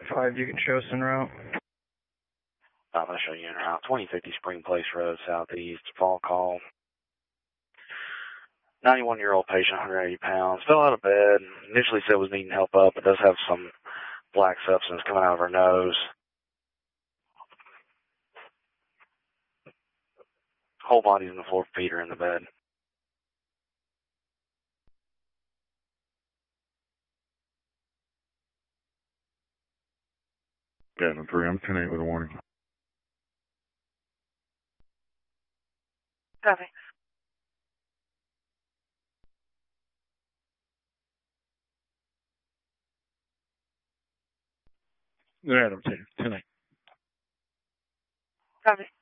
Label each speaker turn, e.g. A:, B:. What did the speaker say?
A: 5, you can show us en route.
B: I'm going to show you en route. 2050 Spring Place Road, Southeast. Fall call. 91-year-old patient, 180 pounds. Fell out of bed. Initially said was needing help up, but does have some black substance coming out of her nose. Whole body's on the floor, feet are in the bed.
C: Gatlin 3, I'm 10-8 with a warning.
B: Copy.
C: Adam 10-8.
B: Copy.